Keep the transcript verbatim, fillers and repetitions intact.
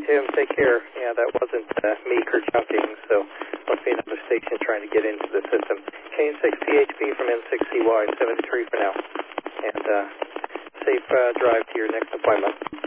Jim. Take care. Yeah, that wasn't uh, me kerchunking, so must be another station trying to get into the system. Chain six P H P from N six C Y, seventy-three for now. And uh, safe uh, drive to your next appointment.